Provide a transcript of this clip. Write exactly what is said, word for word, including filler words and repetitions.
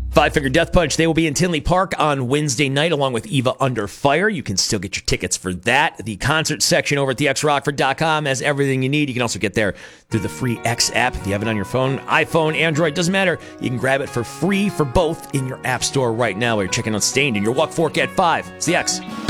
Five Finger Death Punch, they will be in Tinley Park on Wednesday night along with Eva Under Fire. You can still get your tickets for that. The concert section over at the x rockford dot com has everything you need. You can also get there through the free X app. If you have it on your phone, iPhone, Android, doesn't matter. You can grab it for free for both in your app store right now while you're checking out Stained in your Walk Fork at five. It's the X.